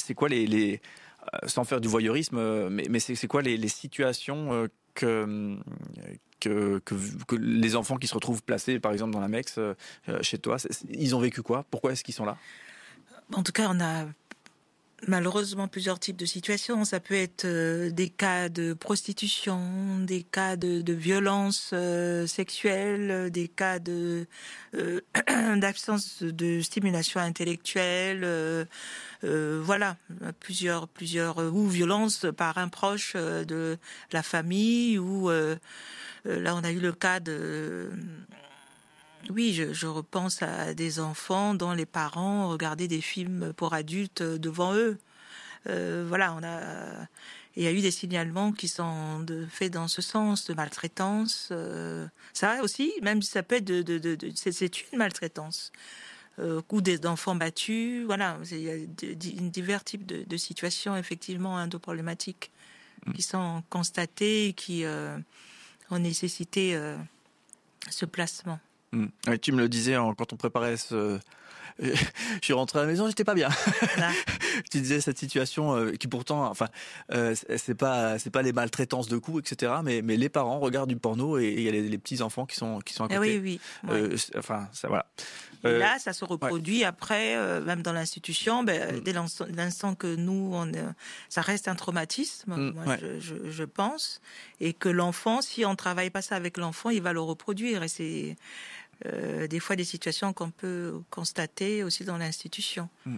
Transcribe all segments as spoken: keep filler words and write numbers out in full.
c'est quoi les, les euh, sans faire du voyeurisme, euh, mais, mais c'est, c'est quoi les, les situations euh, que, que, que, que les enfants qui se retrouvent placés, par exemple, dans la Mex, euh, chez toi, ils ont vécu quoi? Pourquoi est-ce qu'ils sont là? En tout cas, on a malheureusement plusieurs types de situations. Ça peut être euh, des cas de prostitution, des cas de, de violence euh, sexuelle, des cas de euh, d'absence de stimulation intellectuelle. Euh, euh, voilà, plusieurs, plusieurs ou violence par un proche euh, de la famille. Ou euh, euh, là, on a eu le cas de Oui, je, je repense à des enfants dont les parents regardaient des films pour adultes devant eux. Euh, voilà, on a, il y a eu des signalements qui sont de, faits dans ce sens, de maltraitance. Euh, ça aussi, même si ça peut être de, de, de, de c'est, c'est une maltraitance. Euh, ou des enfants battus. Voilà, il y a de, de, divers types de, de situations effectivement endopробlématiques mmh. qui sont constatées et qui euh, ont nécessité euh, ce placement. Mmh. Ouais, tu me le disais hein, quand on préparait ce... Je suis rentré à la maison, j'étais pas bien. Ah. Tu disais cette situation euh, qui pourtant, enfin, euh, c'est pas, c'est pas les maltraitances de coups, et cetera. Mais, mais les parents regardent du porno et il y a les, les petits enfants qui sont, qui sont à côté. Ah oui, oui. Euh, ouais. Enfin, ça, voilà. Et là, ça se reproduit ouais. après, euh, même dans l'institution, ben, mm. dès l'instant, l'instant que nous, on, euh, ça reste un traumatisme, mm. moi, ouais. je, je, je pense, et que l'enfant, si on travaille pas ça avec l'enfant, il va le reproduire. Et c'est euh, des fois des situations qu'on peut constater aussi dans l'institution. Mm.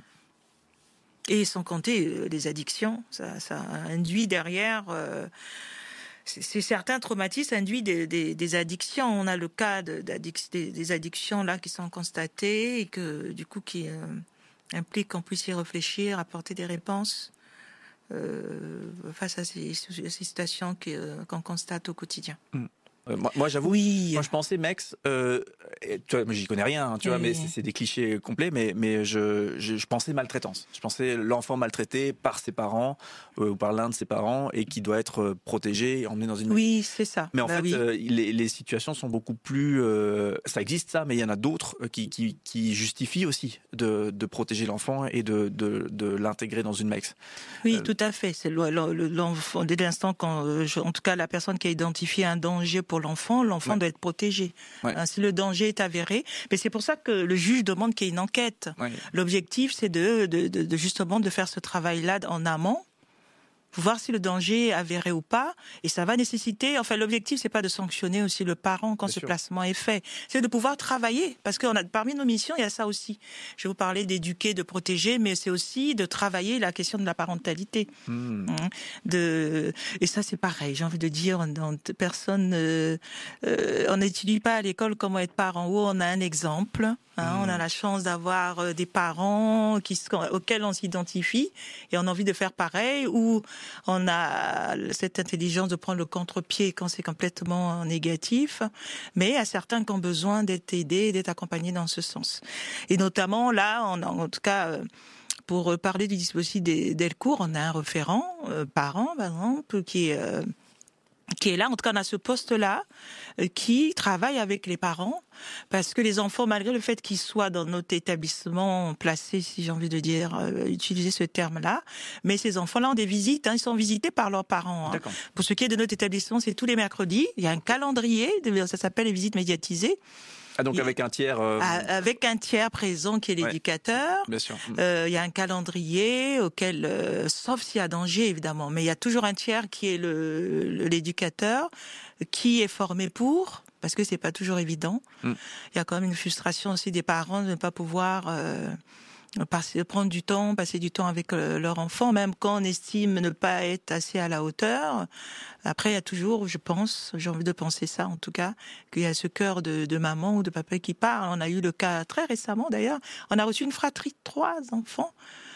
Et sans compter euh, les addictions, ça, ça induit derrière. Euh, C'est, c'est certains traumatismes induits des, des, des addictions. On a le cas de, d'addic- des, des addictions là qui sont constatées et que du coup qui euh, impliquent qu'on puisse y réfléchir, apporter des réponses euh, face à ces, ces situations qui, euh, qu'on constate au quotidien. Mmh. Euh, moi, moi, j'avoue, oui. Moi je pensais Mex, euh, tu vois, j'y connais rien, hein, tu oui. vois, mais c'est, c'est des clichés complets, mais, mais je, je, je pensais maltraitance. Je pensais l'enfant maltraité par ses parents euh, ou par l'un de ses parents et qui doit être protégé et emmené dans une Mex. Oui, c'est ça. Mais en bah fait, oui. euh, les, les situations sont beaucoup plus... Euh, ça existe ça, mais il y en a d'autres qui, qui, qui justifient aussi de, de protéger l'enfant et de, de, de l'intégrer dans une Mex. Oui, euh, tout à fait. C'est l'enfant, dès l'instant quand, en tout cas, la personne qui a identifié un danger pour l'enfant, l'enfant ouais. doit être protégé. Ouais. Hein, si le danger est avéré, mais c'est pour ça que le juge demande qu'il y ait une enquête. Ouais. L'objectif, c'est de, de, de, de justement de faire ce travail-là en amont, pour voir si le danger est avéré ou pas, et ça va nécessiter, enfin l'objectif c'est pas de sanctionner aussi le parent quand Bien ce sûr. placement est fait, c'est de pouvoir travailler, parce qu'on a parmi nos missions il y a ça aussi. Je vais vous parler d'éduquer, de protéger, mais c'est aussi de travailler la question de la parentalité. Mmh. De et ça c'est pareil, j'ai envie de dire, dans personne, euh, euh, on n'étudie pas à l'école comment être parent. Où on a un exemple. Hein, mmh. On a la chance d'avoir des parents qui, auxquels on s'identifie et on a envie de faire pareil, ou on a cette intelligence de prendre le contre-pied quand c'est complètement négatif, mais il y a certains qui ont besoin d'être aidés, d'être accompagnés dans ce sens. Et notamment là, on a, en tout cas, pour parler du dispositif Delcourt, on a un référent euh, parent, par exemple, qui est... Euh, qui est là, en tout cas on a ce poste-là, euh, qui travaille avec les parents, parce que les enfants, malgré le fait qu'ils soient dans notre établissement placés, si j'ai envie de dire, euh, utiliser ce terme-là, mais ces enfants-là ont des visites, hein, ils sont visités par leurs parents. Hein. Pour ce qui est de notre établissement, c'est tous les mercredis, il y a un calendrier, ça s'appelle les visites médiatisées. Ah donc avec un tiers euh... avec un tiers présent qui est l'éducateur. Ouais, bien sûr. Euh, il y a un calendrier auquel, euh, sauf s'il y a danger évidemment, mais il y a toujours un tiers qui est le, le l'éducateur qui est formé pour, parce que c'est pas toujours évident. Mm. Il y a quand même une frustration aussi des parents de ne pas pouvoir euh, passer, prendre du temps, passer du temps avec euh, leur enfant, même quand on estime ne pas être assez à la hauteur. Après, il y a toujours, je pense, j'ai envie de penser ça en tout cas, qu'il y a ce cœur de, de maman ou de papa qui parle. On a eu le cas très récemment d'ailleurs. On a reçu une fratrie de trois enfants.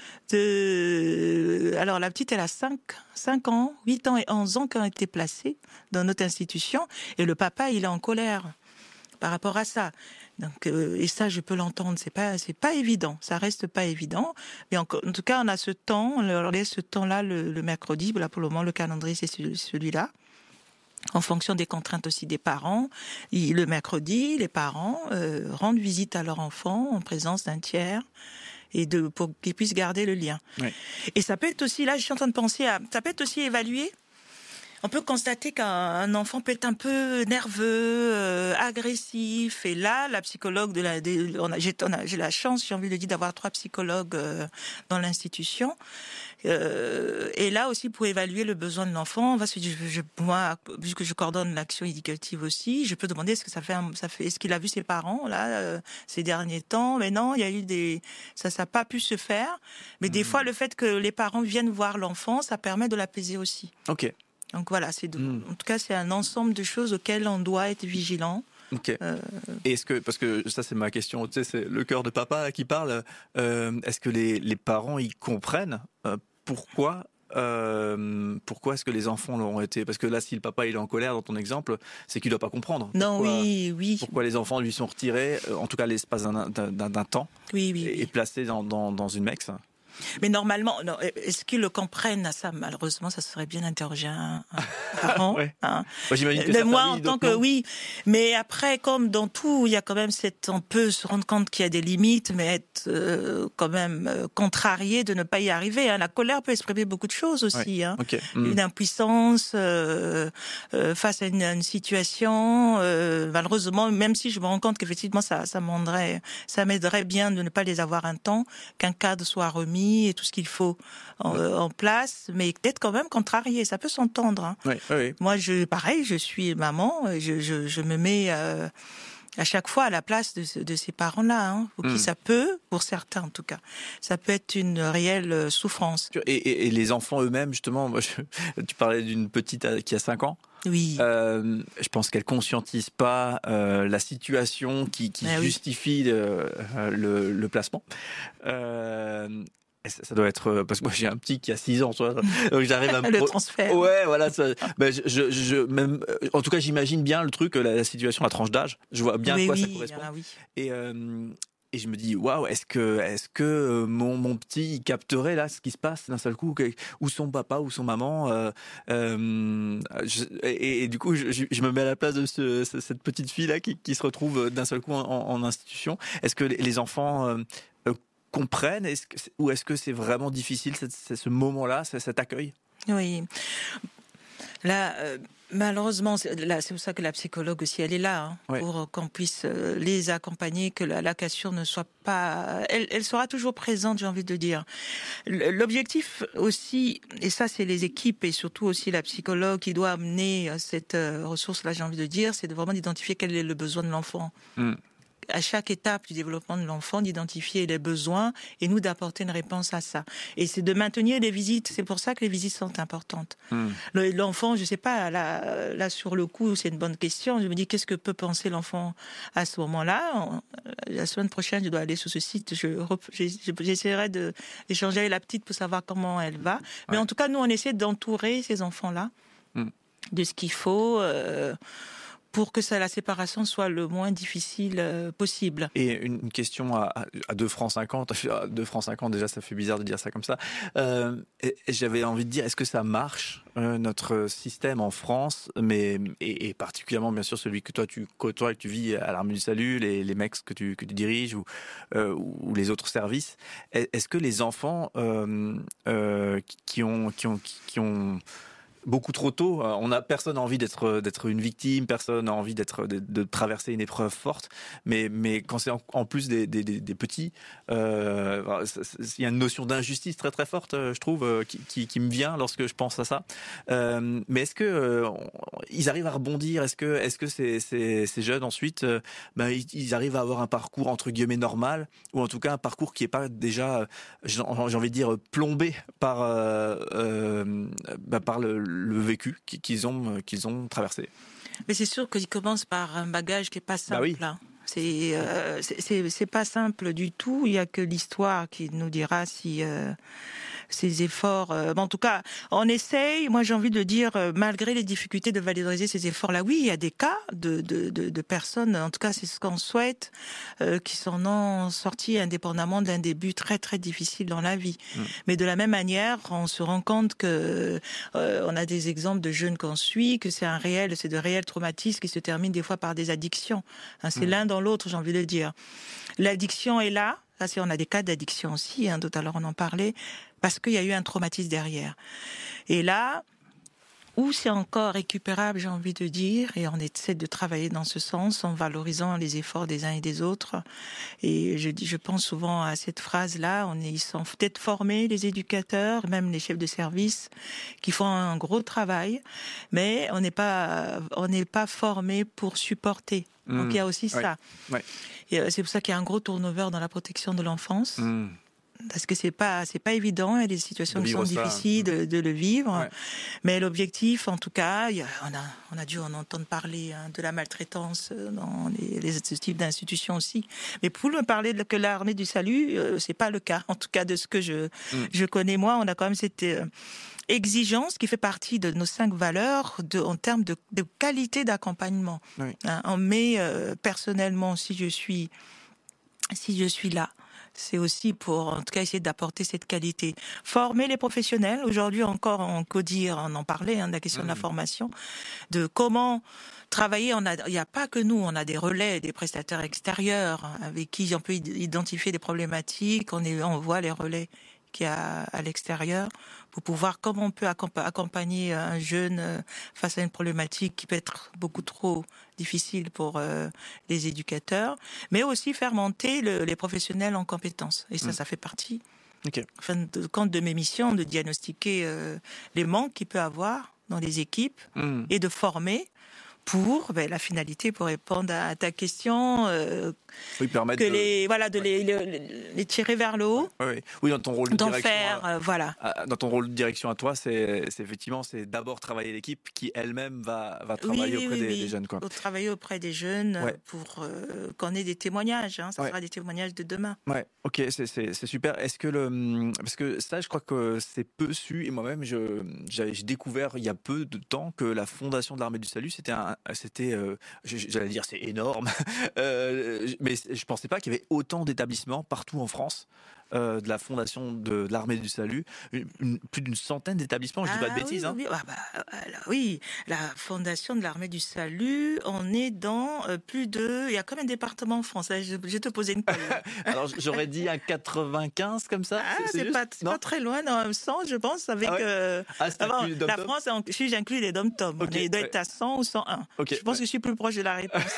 De... Alors la petite, elle a cinq, cinq ans, huit ans et onze ans qui ont été placés dans notre institution. Et le papa, il est en colère par rapport à ça. Donc, euh, et ça, je peux l'entendre. C'est pas, c'est pas évident. Ça reste pas évident. Mais en, en tout cas, on a ce temps. On leur laisse ce temps-là le, le mercredi. Là, pour le moment, le calendrier, c'est celui-là. En fonction des contraintes aussi des parents. Le mercredi, les parents euh, rendent visite à leur enfant en présence d'un tiers et de pour qu'ils puissent garder le lien. Oui. Et ça peut être aussi, là, je suis en train de penser à, ça peut être aussi évalué. On peut constater qu'un enfant peut être un peu nerveux, euh, agressif. Et là, la psychologue de la, de, on a, j'ai, on a, j'ai la chance, j'ai envie de dire, d'avoir trois psychologues euh, dans l'institution. Euh, et là aussi, pour évaluer le besoin de l'enfant, on va se dire, je, je, moi, puisque je coordonne l'action éducative aussi, je peux demander est-ce que ça fait, un, ça fait, est-ce qu'il a vu ses parents là euh, ces derniers temps. Mais non, il y a eu des, ça, ça n'a pas pu se faire. Mais mmh. des fois, le fait que les parents viennent voir l'enfant, ça permet de l'apaiser aussi. Ok. Donc voilà, c'est de, mmh. en tout cas, c'est un ensemble de choses auxquelles on doit être vigilant. Ok. Euh... Et est-ce que, parce que ça c'est ma question, tu sais, c'est le cœur de papa qui parle. Euh, est-ce que les, les parents ils comprennent euh, pourquoi euh, pourquoi est-ce que les enfants l'ont été? Parce que là, si le papa il est en colère dans ton exemple, c'est qu'il doit pas comprendre. Non, pourquoi, oui, oui. Pourquoi les enfants lui sont retirés, euh, en tout cas l'espace d'un, d'un, d'un temps, oui, oui, et, oui. et placés dans, dans, dans une mex. Mais normalement, non, est-ce qu'ils le comprennent à ça? Malheureusement, ça serait bien d'interroger un, un parent. ouais. hein. Moi, j'imagine que de moi, familles, en tant que non. oui. Mais après, comme dans tout, il y a quand même cette, on peut se rendre compte qu'il y a des limites, mais être euh, quand même euh, contrarié de ne pas y arriver. Hein. La colère peut exprimer beaucoup de choses aussi. Ouais. Hein. Okay. Mmh. Une impuissance euh, euh, face à une, une situation. Euh, malheureusement, même si je me rends compte qu'effectivement, ça, ça m'aiderait, ça m'aiderait bien de ne pas les avoir un temps, qu'un cadre soit remis et tout ce qu'il faut en, ouais. en place, mais peut-être quand même contrarié, ça peut s'entendre. Hein. Oui, oui. Moi, je, pareil, je suis maman, je, je, je me mets euh, à chaque fois à la place de, de ces parents-là, hein, pour mmh. qui ça peut, pour certains en tout cas, ça peut être une réelle souffrance. Et, et, et les enfants eux-mêmes, justement, moi, je, tu parlais d'une petite qui a cinq ans. Oui. Euh, je pense qu'elle conscientise pas euh, la situation qui, qui ah, justifie oui. le, le, le placement. Euh, Ça doit être parce que moi j'ai un petit qui a six ans, tu vois, donc j'arrive à me le transfert. Ouais, voilà. Ça, ben je, je, je, même, en tout cas, j'imagine bien le truc, la, la situation, la tranche d'âge. Je vois bien oui, à quoi oui, ça correspond. Ah, oui. Et euh, et je me dis, waouh, est-ce que est-ce que mon mon petit il capterait là ce qui se passe d'un seul coup, ou son papa ou son maman. Euh, euh, je, et, et du coup, je, je me mets à la place de ce, cette petite fille là qui, qui se retrouve d'un seul coup en, en institution. Est-ce que les, les enfants euh, comprennent, est-ce que, ou est-ce que c'est vraiment difficile, c'est, c'est ce moment-là, c'est cet accueil? Oui. Là, euh, malheureusement, c'est, là, c'est pour ça que la psychologue aussi, elle est là, hein, ouais. pour qu'on puisse euh, les accompagner, que la, la cassure ne soit pas... Elle, elle sera toujours présente, j'ai envie de dire. L'objectif aussi, et ça c'est les équipes et surtout aussi la psychologue qui doit amener cette euh, ressource-là, j'ai envie de dire, c'est de vraiment d'identifier quel est le besoin de l'enfant. Mm. À chaque étape du développement de l'enfant, d'identifier les besoins et nous d'apporter une réponse à ça. Et c'est de maintenir les visites. C'est pour ça que les visites sont importantes. Mmh. Le, l'enfant, je sais pas, là, là sur le coup, c'est une bonne question. Je me dis, qu'est-ce que peut penser l'enfant à ce moment-là? La semaine prochaine, je dois aller sur ce site. Je, j'essaierai de, d'échanger avec la petite pour savoir comment elle va. Mais ouais. en tout cas, nous, on essaie d'entourer ces enfants-là mmh. de ce qu'il faut. Euh, pour que ça, la séparation soit le moins difficile euh, possible. Et une question à, à deux francs cinquante, à deux francs cinquante, déjà ça fait bizarre de dire ça comme ça. Euh, et, et j'avais envie de dire, est-ce que ça marche, euh, notre système en France, mais et, et particulièrement bien sûr celui que toi tu côtoies, que tu vis à l'Armée du Salut, les, les mecs que tu, que tu diriges ou, euh, ou les autres services. Est-ce que les enfants euh, euh, qui ont, qui ont, qui ont beaucoup trop tôt, on a personne n'a envie d'être d'être une victime, personne n'a envie d'être de, de traverser une épreuve forte, mais mais quand c'est en, en plus des des, des petits, euh, il y a une notion d'injustice très très forte, je trouve, qui, qui, qui me vient lorsque je pense à ça. Euh, mais est-ce que euh, ils arrivent à rebondir? Est-ce que est-ce que ces ces, ces jeunes ensuite, euh, ben ils, ils arrivent à avoir un parcours entre guillemets normal, ou en tout cas un parcours qui est pas déjà, j'ai envie de dire, plombé par euh, euh, ben, par le le vécu qu'ils ont, qu'ils ont traversé. Mais c'est sûr qu'ils commencent par un bagage qui n'est pas simple. Bah oui. Hein. C'est, euh, c'est, c'est, c'est pas simple du tout. Il n'y a que l'histoire qui nous dira si euh, ces efforts... Euh, en tout cas, on essaye, moi j'ai envie de dire, euh, malgré les difficultés de valoriser ces efforts-là, oui, il y a des cas de, de, de, de personnes, en tout cas c'est ce qu'on souhaite, euh, qui s'en ont sortis indépendamment d'un début très très difficile dans la vie. Mmh. Mais de la même manière, on se rend compte que euh, on a des exemples de jeunes qu'on suit, que c'est un réel, c'est de réels traumatismes qui se terminent des fois par des addictions. Hein, c'est mmh. l'un dans l'autre, j'ai envie de dire. L'addiction est là, Ça, c'est, on a des cas d'addiction aussi, hein, tout à l'heure on en parlait, parce qu'il y a eu un traumatisme derrière. Et là, où c'est encore récupérable, j'ai envie de dire, et on essaie de travailler dans ce sens, en valorisant les efforts des uns et des autres. Et je dis, je pense souvent à cette phrase-là, on est, ils sont peut-être formés, les éducateurs, même les chefs de service, qui font un gros travail, mais on n'est pas, on n'est pas formés pour supporter. Mmh. Donc il y a aussi ouais. ça. Ouais. Et c'est pour ça qu'il y a un gros turnover dans la protection de l'enfance. Mmh. Parce que c'est pas c'est pas évident, il y a des situations qui sont ça. difficiles de, de le vivre, ouais. mais l'objectif, en tout cas, il y a, on a on a dû en entendre parler hein, de la maltraitance dans les, les types d'institutions aussi. Mais pour me parler de que l'armée du salut, euh, c'est pas le cas. En tout cas, de ce que je mm. je connais moi, on a quand même cette euh, exigence qui fait partie de nos cinq valeurs de, en termes de, de qualité d'accompagnement. Oui. Hein, on met euh, personnellement, si je suis si je suis là. C'est aussi pour, en tout cas, essayer d'apporter cette qualité. Former les professionnels. Aujourd'hui encore, en CODIR, on en parlait, hein, de la question mmh. de la formation, de comment travailler. On a, il n'y a pas que nous, on a des relais, des prestataires extérieurs hein, avec qui on peut identifier des problématiques. On, est, on voit les relais qu'il y a à l'extérieur pour pouvoir comment on peut accompagner un jeune face à une problématique qui peut être beaucoup trop difficile pour euh, les éducateurs, mais aussi faire monter le, les professionnels en compétences. Et ça, mmh. ça fait partie okay. enfin, de, compte de mes missions, de diagnostiquer euh, les manques qu'il peut avoir dans les équipes mmh. et de former pour ben, la finalité, pour répondre à ta question, euh, oui, permettre que de... les voilà de ouais. les, les, les tirer vers le haut. Oui, oui. oui dans ton rôle de d'en direction. Faire, à, euh, voilà. À, dans ton rôle de direction à toi, c'est, c'est effectivement c'est d'abord travailler l'équipe qui elle-même va va travailler oui, auprès oui, des, oui. des jeunes quoi. Pour travailler auprès des jeunes ouais. pour euh, qu'on ait des témoignages. Hein, ça ouais. sera des témoignages de demain. Ouais. Ok, c'est c'est c'est super. Est-ce que le parce que ça, je crois que c'est peu su et moi-même je j'ai, j'ai découvert il y a peu de temps que la fondation de l'Armée du Salut c'était un c'était euh, j'allais dire c'est énorme, euh, mais je pensais pas qu'il y avait autant d'établissements partout en France euh, de la fondation de, de l'Armée du Salut, une, une, plus d'une centaine d'établissements, je ah, dis pas de bêtises. Oui, hein. oui. Ah bah, alors, oui, la fondation de l'Armée du Salut, on est dans euh, plus de, il y a combien de départements en France? Je, je vais te poser une colle. Alors j'aurais dit un quatre-vingt-quinze comme ça. Ah, c'est, c'est, c'est pas, c'est pas très loin dans un sens, je pense, avec. Ah ouais. euh, ah, avant, la France, si j'inclus les dom-tom, okay, on doit ouais. être à cent ou cent un. Okay, je pense ouais. que je suis plus proche de la réponse.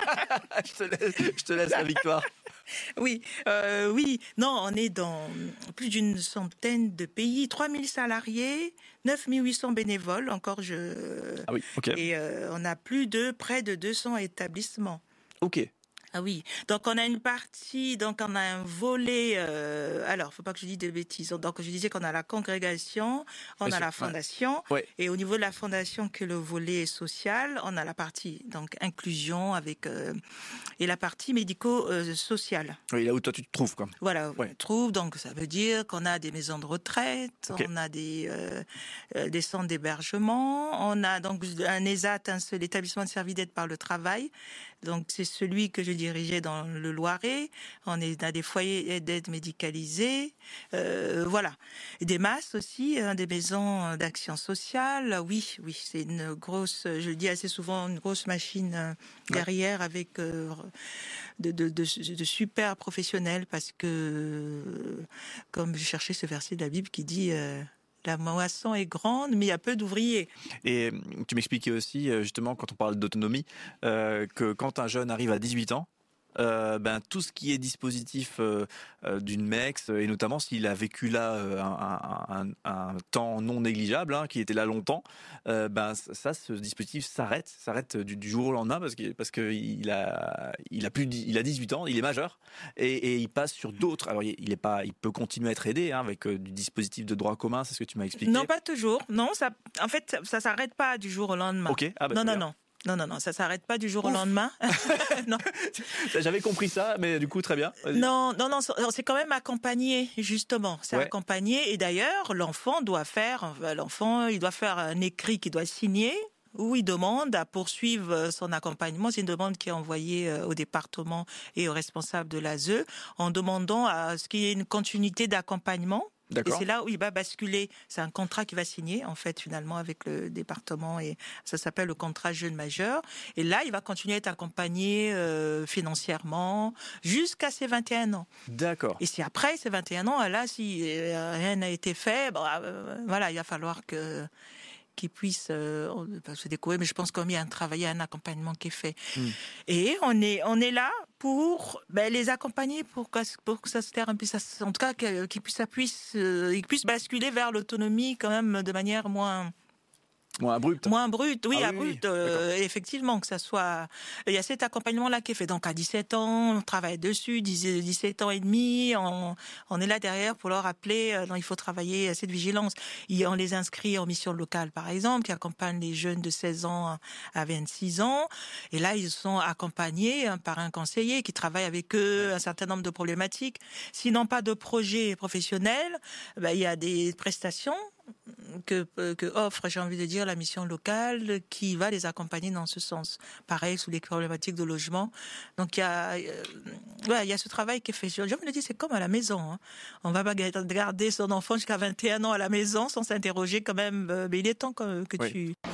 je, te laisse, je te laisse la victoire. Oui, euh, oui. Non, on est dans plus d'une centaine de pays, trois mille salariés, neuf mille huit cents bénévoles. Encore, je. Ah oui. Ok. Et euh, on a plus de près de deux cents établissements. Ok. Ah oui, donc on a une partie, donc on a un volet, euh, alors faut pas que je dise de bêtises, donc je disais qu'on a la congrégation, on Bien a sûr, la fondation, ouais. et au niveau de la fondation que le volet social, on a la partie donc inclusion avec euh, et la partie médico-sociale. Oui, là où toi tu te trouves quoi. Voilà, ouais. on trouve, donc ça veut dire qu'on a des maisons de retraite, okay. on a des euh, euh, des centres d'hébergement, on a donc un ESAT, un seul établissement de service d'aide par le travail. Donc c'est celui que je dirigeais dans le Loiret. On est dans des foyers d'aide médicalisés, euh, voilà. Et des masses aussi, hein, des maisons d'action sociale. Oui, oui, c'est une grosse. Je le dis assez souvent, une grosse machine euh, derrière ouais. avec euh, de, de, de, de super professionnels parce que, euh, comme je cherchais ce verset de la Bible qui dit. Euh, La moisson est grande, mais il y a peu d'ouvriers. Et tu m'expliquais aussi, justement, quand on parle d'autonomie, euh, que quand un jeune arrive à dix-huit ans, euh, ben, tout ce qui est dispositif euh, euh, d'une M E X, et notamment s'il a vécu là euh, un, un, un, un temps non négligeable, hein, qui était là longtemps, euh, ben, ça, ce dispositif s'arrête, s'arrête du, du jour au lendemain parce que parce que il a il a plus il a dix-huit ans, il est majeur et, et il passe sur d'autres. Alors il est pas, il peut continuer à être aidé hein, avec euh, du dispositif de droit commun, c'est ce que tu m'as expliqué. Non, pas toujours. Non, ça, en fait, ça, ça s'arrête pas du jour au lendemain. Ok. Ah bah, non, non, bien. non. Non, non, non, ça s'arrête pas du jour Ouf. au lendemain. non. J'avais compris ça, mais du coup, très bien. Vas-y. Non, non, non, c'est quand même accompagné, justement. C'est ouais. accompagné. Et d'ailleurs, l'enfant doit faire, l'enfant, il doit faire un écrit qu'il doit signer, où il demande à poursuivre son accompagnement. C'est une demande qui est envoyée au département et aux responsables de l'A S E, en demandant à ce qu'il y ait une continuité d'accompagnement. Et c'est là où il va basculer. C'est un contrat qu'il va signer, en fait, finalement, avec le département. Et ça s'appelle le contrat jeune majeur. Et là, il va continuer à être accompagné euh, financièrement jusqu'à ses vingt et un ans. D'accord. Et si après ses vingt et un ans, là, si euh, rien n'a été fait, bon, euh, voilà, il va falloir que qu'ils puissent euh, se découvrir, mais je pense qu'il y a un travail, un accompagnement qui est fait. Mmh. Et on est, on est là pour ben, les accompagner, pour que, pour que ça se termine, en tout cas qu'ils puissent, puissent, euh, ils puissent basculer vers l'autonomie quand même de manière moins... Moins abrupte. Moins abrupte, oui, ah, abrupte, oui, oui. Euh, effectivement, que ça soit... Il y a cet accompagnement-là qui est fait. Donc, à dix-sept ans, on travaille dessus, dix-sept ans et demi, on, on est là derrière pour leur rappeler, euh, non, il faut travailler à cette vigilance. Et on les inscrit en mission locale, par exemple, qui accompagnent les jeunes de seize ans à vingt-six ans. Et là, ils sont accompagnés hein, par un conseiller qui travaille avec eux un certain nombre de problématiques. S'ils n'ont pas de projet professionnel, ben, il y a des prestations que, que offre, j'ai envie de dire, la mission locale qui va les accompagner dans ce sens. Pareil, sous les problématiques de logement. Donc, il y a, euh, ouais, il y a ce travail qui est fait. Je me dis, c'est comme à la maison. Hein. On va pas garder son enfant jusqu'à vingt et un ans à la maison sans s'interroger quand même. Euh, mais il est temps que, que oui. tu...